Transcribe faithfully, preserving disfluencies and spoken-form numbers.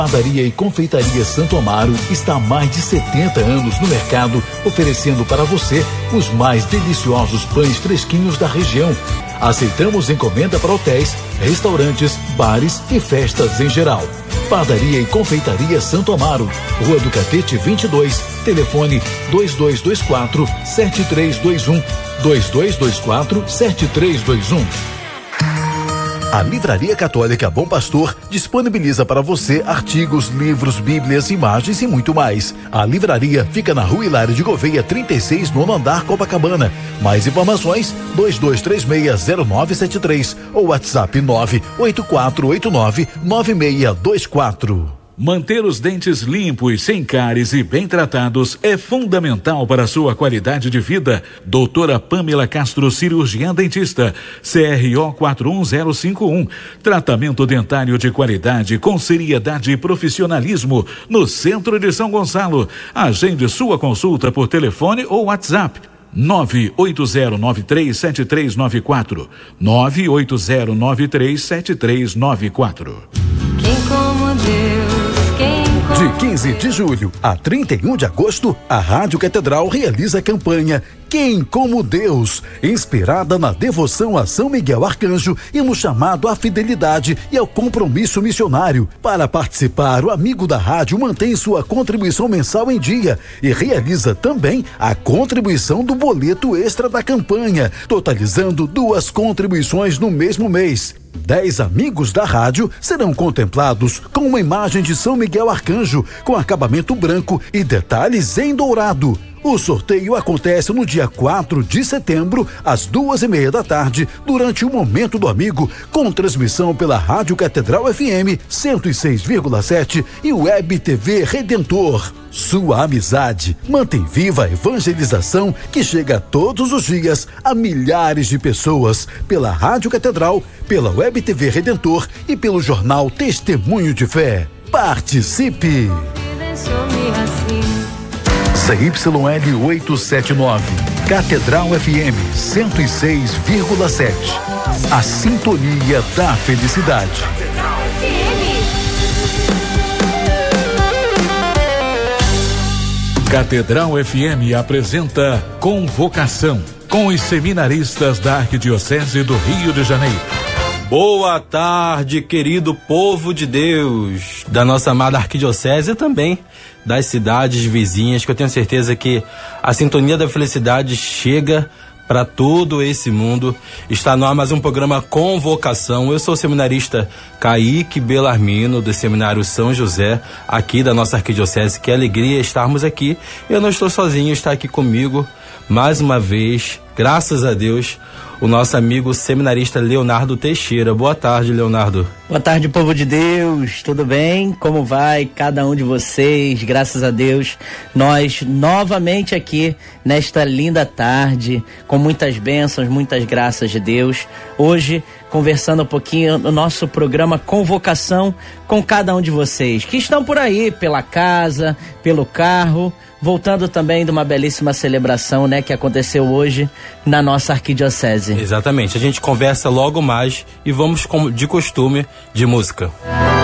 Padaria e Confeitaria Santo Amaro está há mais de setenta anos no mercado, oferecendo para você os mais deliciosos pães fresquinhos da região. Aceitamos encomenda para hotéis, restaurantes, bares e festas em geral. Padaria e Confeitaria Santo Amaro, Rua do Catete vinte e dois, telefone dois dois dois quatro, sete três dois um, dois dois dois quatro, sete três dois um. A Livraria Católica Bom Pastor disponibiliza para você artigos, livros, bíblias, imagens e muito mais. A livraria fica na Rua Hilário de Gouveia, trinta e seis, nono andar, Copacabana. Mais informações, dois dois três seis, zero nove sete três ou WhatsApp nove oito quatro oito nove, nove seis dois quatro. Manter os dentes limpos, sem cáries e bem tratados é fundamental para a sua qualidade de vida. Doutora Pamela Castro, cirurgiã dentista, C R O quatro um zero cinco um. Tratamento dentário de qualidade com seriedade e profissionalismo no centro de São Gonçalo. Agende sua consulta por telefone ou WhatsApp. nove oito zero nove três sete três nove quatro, nove oito zero nove três sete três nove quatro. Quem como Deus, quem como De quinze de julho a trinta e um de agosto, a Rádio Catedral realiza a campanha Quem como Deus, inspirada na devoção a São Miguel Arcanjo e no chamado à fidelidade e ao compromisso missionário. Para participar, o amigo da rádio mantém sua contribuição mensal em dia e realiza também a contribuição do boleto extra da campanha, totalizando duas contribuições no mesmo mês. Dez amigos da rádio serão contemplados com uma imagem de São Miguel Arcanjo com acabamento branco e detalhes em dourado. O sorteio acontece no dia quatro de setembro, às duas e meia da tarde, durante o Momento do Amigo, com transmissão pela Rádio Catedral F M cento e seis vírgula sete e Web T V Redentor. Sua amizade mantém viva a evangelização que chega todos os dias a milhares de pessoas pela Rádio Catedral, pela Web T V Redentor e pelo jornal Testemunho de Fé. Participe! C Y L oitocentos e setenta e nove, Catedral F M cento e seis vírgula sete. A sintonia da felicidade. Catedral F M apresenta Convocação com os seminaristas da Arquidiocese do Rio de Janeiro. Boa tarde, querido povo de Deus, da nossa amada Arquidiocese e também das cidades vizinhas, que eu tenho certeza que a sintonia da felicidade chega para todo esse mundo. Está no ar mais um programa Convocação. Eu sou o seminarista Kaique Belarmino, do Seminário São José, aqui da nossa Arquidiocese. Que alegria estarmos aqui. Eu não estou sozinho, está aqui comigo mais uma vez, graças a Deus, o nosso amigo seminarista Leonardo Teixeira. Boa tarde, Leonardo. Boa tarde, povo de Deus, tudo bem? Como vai cada um de vocês? Graças a Deus, nós novamente aqui nesta linda tarde, com muitas bênçãos, muitas graças de Deus. Hoje, conversando um pouquinho no nosso programa Convocação com cada um de vocês, que estão por aí, pela casa, pelo carro, voltando também de uma belíssima celebração, né, que aconteceu hoje na nossa Arquidiocese. Exatamente, a gente conversa logo mais e vamos, como de costume, de música.